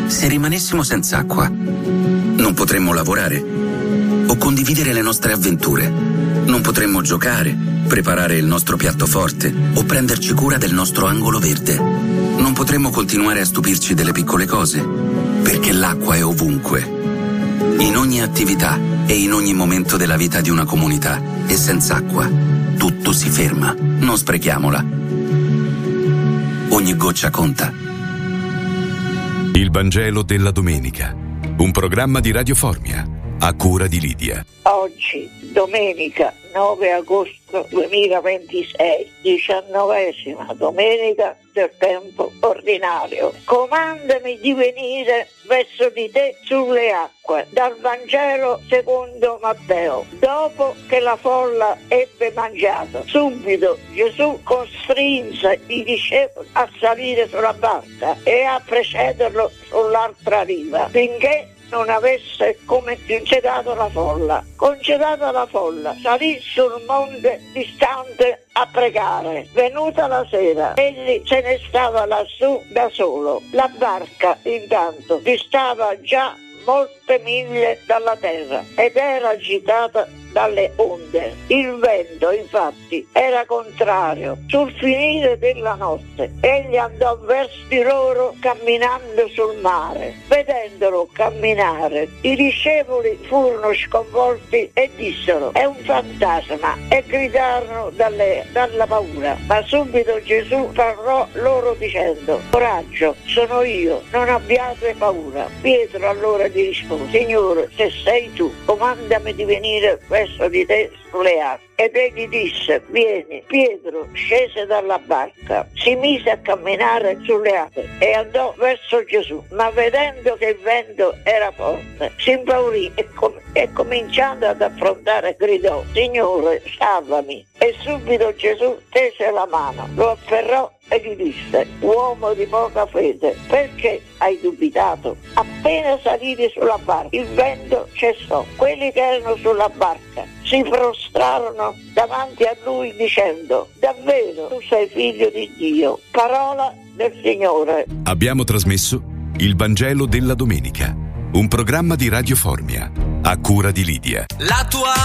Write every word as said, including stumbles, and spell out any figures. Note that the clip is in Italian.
Se rimanessimo senza acqua, non potremmo lavorare o condividere le nostre avventure. Non potremmo giocare, preparare il nostro piatto forte o prenderci cura del nostro angolo verde. Non potremmo continuare a stupirci delle piccole cose, perché l'acqua è ovunque, in ogni attività e in ogni momento della vita di una comunità. E senza acqua tutto si ferma. Non sprechiamola. Ogni goccia conta. Il Vangelo della domenica, un programma di Radio Formia a cura di Lidia. Oggi, domenica nove agosto duemilaventisei, diciannovesima domenica del tempo ordinario. Comandami di venire verso di te sulle acque, dal Vangelo secondo Matteo. Dopo che la folla ebbe mangiato, subito Gesù costrinse i discepoli a salire sulla barca e a precederlo sull'altra riva, finché non avesse concedato la folla. Concedata la folla, salì sul monte distante a pregare. Venuta la sera, egli se ne stava lassù da solo. La barca intanto distava già molte miglia dalla terra ed era agitata dalle onde. Il vento, infatti, era contrario. Sul finire della notte, egli andò verso di loro camminando sul mare. Vedendolo camminare, i discepoli furono sconvolti e dissero: è un fantasma, e gridarono dalle, dalla paura. Ma subito Gesù parlò loro dicendo: coraggio, sono io, non abbiate paura. Pietro allora gli rispose: Signore, se sei tu, comandami di venire verso di te sulle acque. Ed egli disse: vieni. Pietro scese dalla barca, si mise a camminare sulle acque e andò verso Gesù, ma vedendo che il vento era forte si impaurì e, com- e cominciando ad affrontare gridò: Signore, salvami. E subito Gesù tese la mano, lo afferrò e gli disse: uomo di poca fede, perché hai dubitato? Appena saliti sulla barca, il vento cessò. Quelli che erano sulla barca si prostrarono davanti a lui dicendo: davvero tu sei figlio di Dio. Parola del Signore. Abbiamo trasmesso il Vangelo della domenica, un programma di Radio Formia a cura di Lidia. La tua